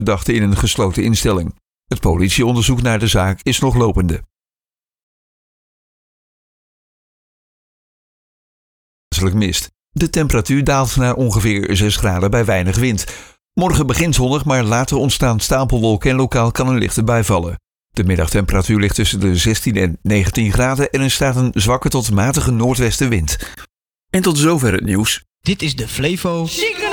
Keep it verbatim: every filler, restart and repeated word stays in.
verdachte in een gesloten instelling. Het politieonderzoek naar de zaak is nog lopende. Mist. De temperatuur daalt naar ongeveer zes graden bij weinig wind. Morgen begint zonnig, maar later ontstaan stapelwolken en lokaal kan een lichte bui vallen. De middagtemperatuur ligt tussen de zestien en negentien graden en er staat een zwakke tot matige noordwestenwind. En tot zover het nieuws. Dit is de Flevo